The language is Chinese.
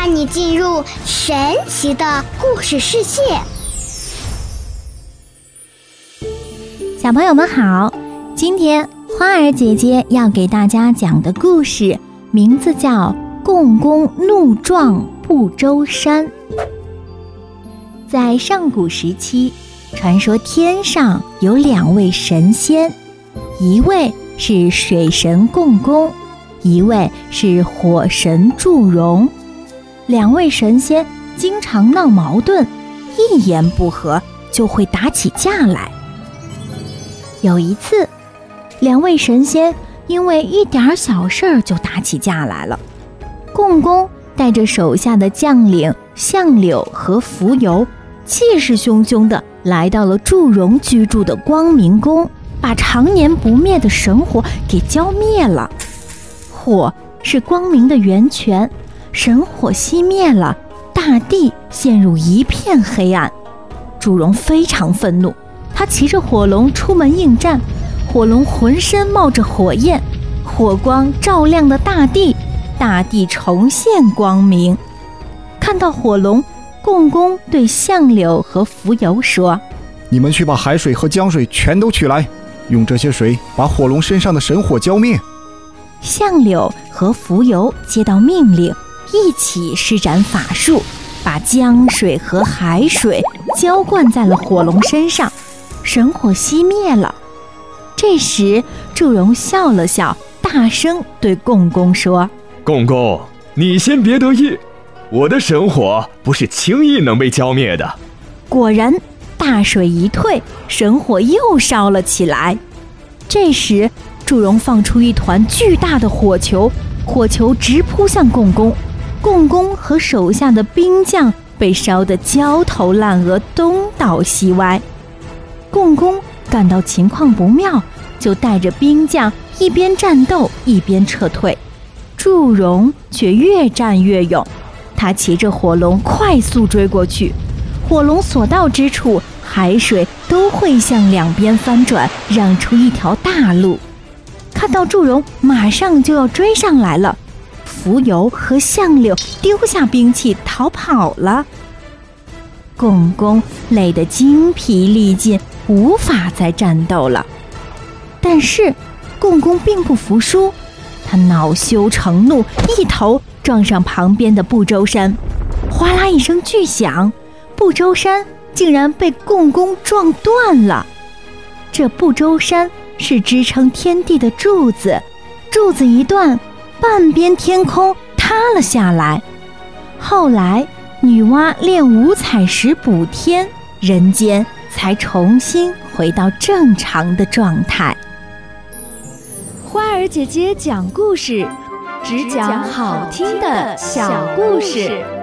带你进入神奇的故事世界。 小朋友们好，今天花儿姐姐要给大家讲的故事名字叫《共工怒撞不周山》。在上古时期，传说天上有2位神仙，一位是水神共工，一位是火神祝融。2位神仙经常闹矛盾，一言不合就会打起架来。有一次，2位神仙因为一点小事就打起架来了。共工带着手下的将领相柳和蜉蝣，气势汹汹地来到了祝融居住的光明宫，把常年不灭的神火给浇灭了。火是光明的源泉，神火熄灭了，大地陷入一片黑暗。祝融非常愤怒，他骑着火龙出门应战，火龙浑身冒着火焰，火光照亮了大地，大地重现光明。看到火龙，共工对相柳和蜉蝣说：“ 你们去把海水和江水全都取来，用这些水把火龙身上的神火浇灭。” 相柳和蜉蝣接到命令，一起施展法术，把江水和海水浇灌在了火龙身上，神火熄灭了。这时祝融笑了笑，大声对共工说：“ 共工，你先别得意，我的神火不是轻易能被浇灭的。” 果然，大水一退，神火又烧了起来。这时祝融放出一团巨大的火球，火球直扑向共工，共工和手下的兵将被烧得焦头烂额，东倒西歪。共工感到情况不妙，就带着兵将一边战斗一边撤退。祝融却越战越勇，他骑着火龙快速追过去，火龙所到之处，海水都会向两边翻转，让出一条大路。看到祝融马上就要追上来了，蜉蝣和相柳丢下兵器逃跑了。共工累得精疲力尽，无法再战斗了。但是共工并不服输，他恼羞成怒，一头撞上旁边的不周山，哗啦一声巨响，不周山竟然被共工撞断了。这不周山是支撑天地的柱子，柱子一断，半边天空塌了下来。后来女娲炼五彩石补天，人间才重新回到正常的状态。 花儿姐姐讲故事，只讲好听的小故事。